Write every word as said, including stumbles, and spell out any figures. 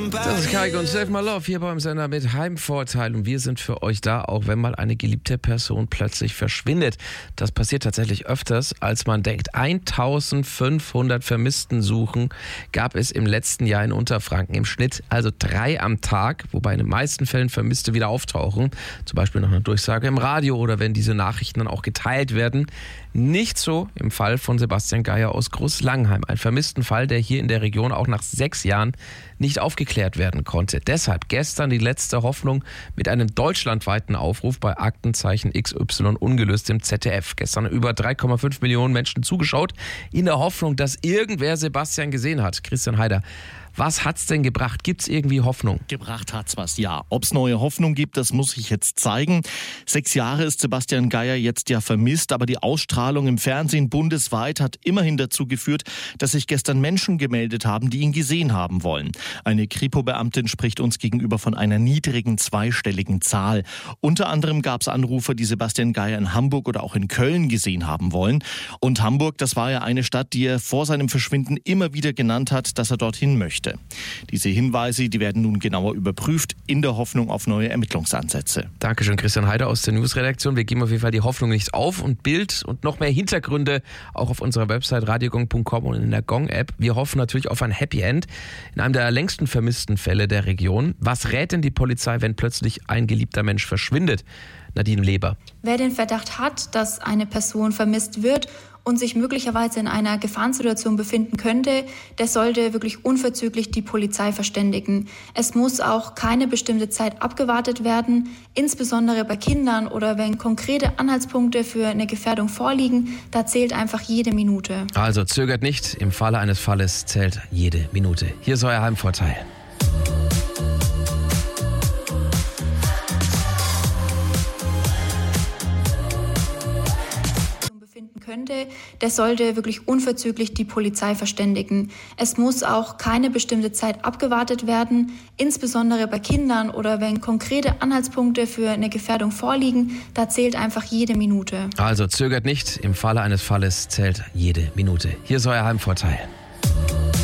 Das ist Karik und Save My Love hier beim Sender mit Heimvorteil. Und wir sind für euch da, auch wenn mal eine geliebte Person plötzlich verschwindet. Das passiert tatsächlich öfters, als man denkt. eintausendfünfhundert Vermisstensuchen gab es im letzten Jahr in Unterfranken. Im Schnitt also drei am Tag, wobei in den meisten Fällen Vermisste wieder auftauchen. Zum Beispiel nach einer Durchsage im Radio oder wenn diese Nachrichten dann auch geteilt werden. Nicht so im Fall von Sebastian Geier aus Großlangheim. Ein Vermisstenfall, der hier in der Region auch nach sechs Jahren nicht aufgeklärt werden konnte. Deshalb gestern die letzte Hoffnung mit einem deutschlandweiten Aufruf bei Aktenzeichen X Y ungelöst im Z D F. Gestern über drei Komma fünf Millionen Menschen zugeschaut, in der Hoffnung, dass irgendwer Sebastian gesehen hat. Christian Heider, was hat's denn gebracht? Gibt's irgendwie Hoffnung? Gebracht hat's was, ja. Ob's neue Hoffnung gibt, das muss ich jetzt zeigen. Sechs Jahre ist Sebastian Geier jetzt ja vermisst, aber die Ausstrahlung im Fernsehen bundesweit hat immerhin dazu geführt, dass sich gestern Menschen gemeldet haben, die ihn gesehen haben wollen. Eine Kripo-Beamtin spricht uns gegenüber von einer niedrigen zweistelligen Zahl. Unter anderem gab's Anrufer, die Sebastian Geier in Hamburg oder auch in Köln gesehen haben wollen. Und Hamburg, das war ja eine Stadt, die er vor seinem Verschwinden immer wieder genannt hat, dass er dorthin möchte. Diese Hinweise, die werden nun genauer überprüft, in der Hoffnung auf neue Ermittlungsansätze. Dankeschön, Christian Heider aus der Newsredaktion. Wir geben auf jeden Fall die Hoffnung nicht auf und Bild und noch mehr Hintergründe auch auf unserer Website radiogong punkt com und in der Gong-App. Wir hoffen natürlich auf ein Happy End in einem der längsten vermissten Fälle der Region. Was rät denn die Polizei, wenn plötzlich ein geliebter Mensch verschwindet? Nadine Leber. Wer den Verdacht hat, dass eine Person vermisst wird und sich möglicherweise in einer Gefahrensituation befinden könnte, der sollte wirklich unverzüglich die Polizei verständigen. Es muss auch keine bestimmte Zeit abgewartet werden, insbesondere bei Kindern oder wenn konkrete Anhaltspunkte für eine Gefährdung vorliegen, da zählt einfach jede Minute. Also zögert nicht, im Falle eines Falles zählt jede Minute. Hier ist euer Heimvorteil. könnte, der sollte wirklich unverzüglich die Polizei verständigen. Es muss auch keine bestimmte Zeit abgewartet werden, insbesondere bei Kindern oder wenn konkrete Anhaltspunkte für eine Gefährdung vorliegen, da zählt einfach jede Minute. Also zögert nicht, im Falle eines Falles zählt jede Minute. Hier ist euer Heimvorteil.